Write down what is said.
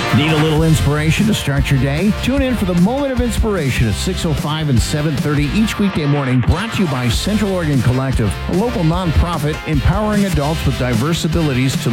Need a little inspiration to start your day? Tune in for the Moment of Inspiration at 6:05 and 7:30 each weekday morning, brought to you by Central Oregon Collective, a local nonprofit empowering adults with diverse abilities to